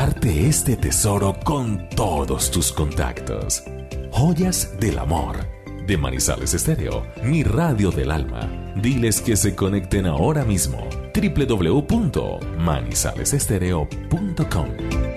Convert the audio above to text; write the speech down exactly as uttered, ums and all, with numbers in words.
comparte este tesoro con todos tus contactos. Joyas del amor de Manizales Estéreo, mi radio del alma. Diles que se conecten ahora mismo. doble u doble u doble u punto manizales estéreo punto com